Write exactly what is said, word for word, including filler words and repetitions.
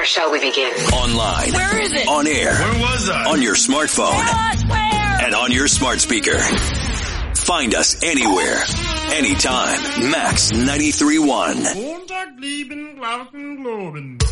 shall we begin? Online. Where is it? On air. Where was I? On your smartphone. Tell us where. And on your smart speaker. Find us anywhere, anytime. Max ninety-three point one. Montag, lieben, glauben, globen.